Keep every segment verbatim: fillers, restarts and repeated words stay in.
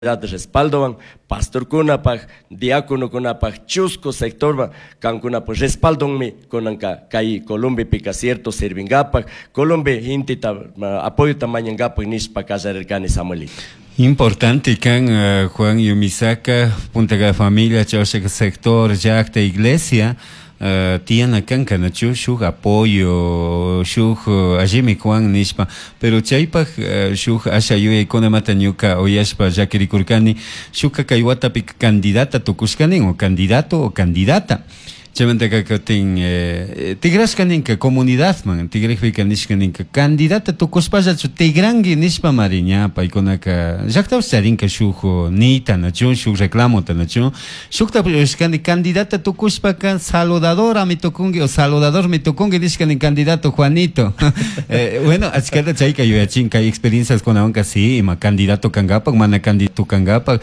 respaldoban pastor kunapaj, diácono kunapaj, chusco sector cancunapaj respaldonme conanca kai Colombia pica cierto servingapaj, Colombia hinti ta apoyo tamañangapaj nispa casarercani Samuelito. Importante can uh, Juan Yumisaca, Punta de Familia, Chauche sector, Jacta Iglesia. Uh, tiene canca na chu shug apoyo shug uh, ajimi Juan nispa pero chaypa uh, shug asha yue kona mata nyuka oyashpa Jacqueline Kurkani shuka kaiwata pik candidata tukushkanin o candidato o candidata Chemanta kakating eh, tigraskanin ka comunidad man tigrifika nishkanin ka candidata tukushpaja chu tigrangi nishpa mariña pa ikona ka jakta sarin ka shujo nita na chu shug reclamo ta na chu shukta shkani candidata tukushpa ka saludadora mi tokungi o saludador mi tokungi nishkanin candidato Juanito eh, bueno achkata chayka yuyachin ka experiencias con aunque sí ima candidato kangapa mana candidato kangapa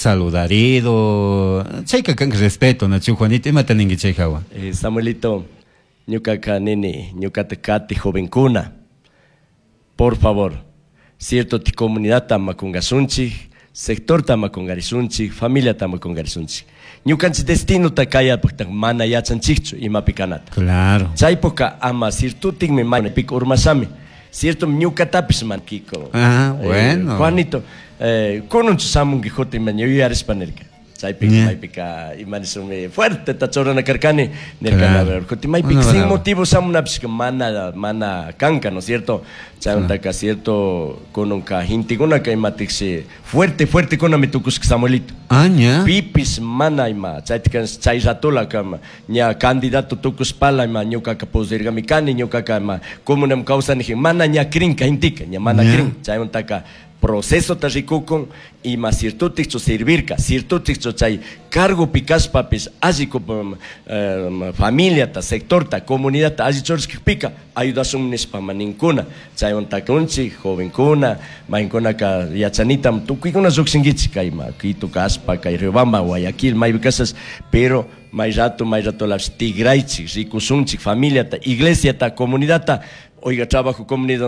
saludarido chayka kan respeto na chu Juanito ima taningi chayka Eh, Samuelito, ñucaca nene, ñucate cati jovencuna, por favor, cierto ti comunidad tamacungasunchi, sector tamacungarizunchi, familia tamacungarizunchi. Ñucanchi destino takaya porque mana yachanchichu y mapicanata. Claro. Chaypoca ama cierto tigme mane pico urmasami, cierto ñucatapis man kiko. Ah, bueno. Eh, Juanito, eh, con un samun Quijote mañana yo ya eres panerca. Saipik, yeah. Maipika, imanisume fuerte, tachorana carcane, nercana, ver, que maipik sin motivo, samunapis que mana, mana canca, ¿no es cierto? Chantaka, cierto, con un cajintiguna que matixi fuerte, fuerte con amitucus que Samuelito. Ah, ya. Pipis mana ima, chaitikan chairatola kama, nya candidato tucus pala ima, nyuka kapozirga mikani, nyuka kama, comunam causa ni mana nya krinka intika, nya mana krin, chayuntaka. Proceso tajikukun y más cierto texto servirka, cierto texto chay cargo picas papis, así como um, familia ta sector ta comunidad ta así chores que pica ayuda sum nispa maninkuna, chay un takunchi jovencuna, mainkuna ka yachanita tu kuikuna zuxingichi kaima, kitu kaspa kai Riobamba Guayaquil, mai casas, pero mai rato mai rato las tigraichi, rikusunchi familia ta iglesia ta comunidad ta oiga, trabajo comunidad,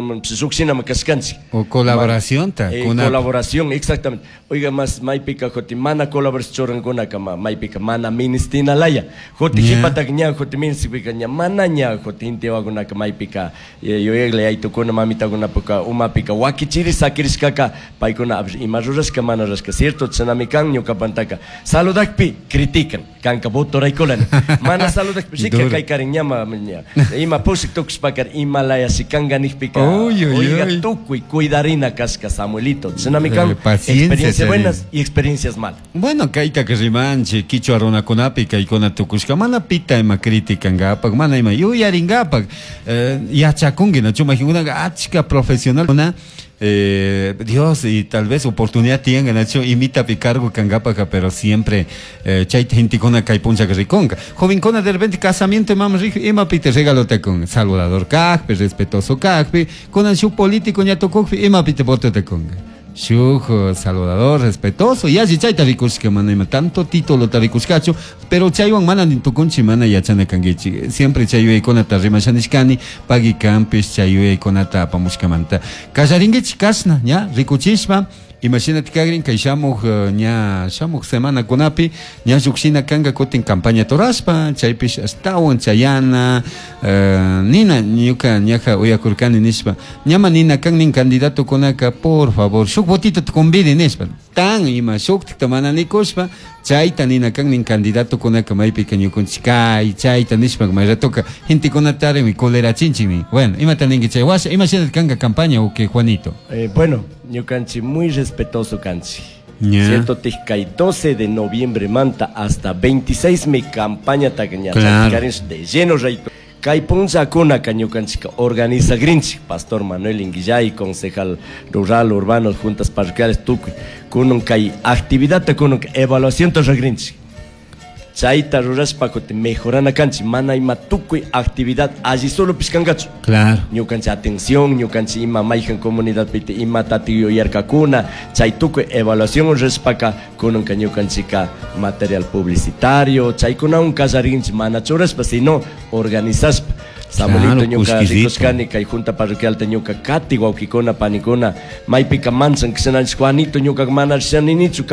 o colaboración, ta, eh, una... colaboración, exactamente. Oiga, más, maipica, joti, mana colaboración con la cama, maipica, mana ministina laya, joti, hipatagña, joti, ministina, mana ña, joti, inteo alguna cama, maipica, yo egle, ahí tocó una mamita con una poca, una pica, wakichiri, sakiris caca, paicona, y majuras que manas que cierto, tsanamican, yo capantaca, saludakpi, critican, canca, voto, raicolan, mana saludakpi, sí que hay cariñama, ima pusik tox pacar, imalaya. Si kanganik pica, oiga, tuco y cuidarina casca Samuelito. Tsunamican, experiencias buenas y experiencias malas. Bueno, kaika que rimanche, kicho arona con apica y con atukushka, mana pita ema crítica ngapak, mana ema yuyaringapak, yachakungi, na chuma una gachka profesional, una Eh, Dios y tal vez oportunidad tienen hecho imita picargo cangapaka pero siempre eh, chay gente con una caipuncha que riconga joven con de repente casamiento mamá rico y ma pite regalote con saludador cajpe respetuoso cajpe con su político ya tocó y ma pite bote conga Shujo, saludador, respetuoso, y así chay tarikushka mana tanto título tarikushkacho, pero chaywan mana nintukunchi mana yachana kangichi, siempre chayue konata rimashanishkani, pagi campis chayue konata pamushkamanta. Kajaringichi kasna, ya, rikuchishma, imagínate que alguien que llamó ya llamó semana con api ya juxina kanga kotin campaña toraspa chaypish astawan chayana nina nyuka nyaja uyakurkani nispa nyama nina kang nin candidato konaka por favor shuk botito te convide nispa tan ima shuk tamana nikospa chayta nina kang nin candidato konaka mai pequeño con chikay chayta nispa mai ratoka gente konatare mi colera chinchimi bueno ima taningi chaywasha imagínate kanga campaña o que Juanito eh, bueno yo canchi muy respetuoso canchi. Yeah. Cierto, Tijcay doce de noviembre manta hasta veintiséis mi campaña taqueña. Claro. De lleno rey. Caipunza cuna caño canchica organiza Grinchi, Pastor Manuel Inguillay, concejal rural urbano, juntas parroquiales Tucuy, con un cay actividad con un evaluación de Grinchi. Chaita ruras pacote mejorana canchi mana ima tucuy actividad allí solo piscangacho. Claro. Ñu canchi atención, ñu canchi ima maijan comunidad pite ima tatiyo yarkakuna, chay tucuy evaluación respaca con un caño canchica material publicitario, chay kuna un casarinch mana churas, sino organizas Samuelito Claro, ñuka cusquisito. rikuscani kay junta parroquial te ñuka kati wawkikuna panikuna maypika mansan kisananchik Juanito ñuka mana rishaninichu